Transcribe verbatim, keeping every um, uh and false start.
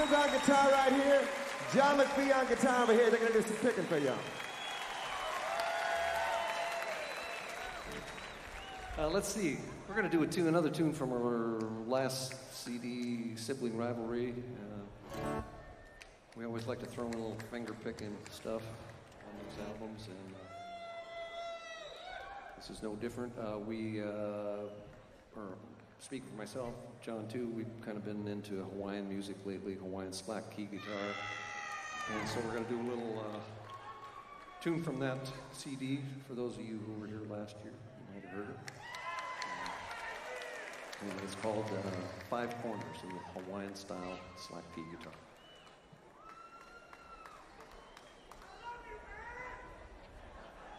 Jones on guitar right here. John McPhee on guitar over here. They're going to do some picking for y'all. Uh, let's see. We're going to do a tune, another tune from our last C D, Sibling Rivalry. Uh, we always like to throw in a little finger picking stuff on those albums, and uh, this is no different. Uh, we, uh, or speaking for myself, John too, we've kind of been into Hawaiian music lately, Hawaiian slack key guitar, and so we're going to do a little uh, tune from that C D for those of you who were here last year. You might have heard it. And it's called uh, Five Corners in the Hawaiian style slack key guitar.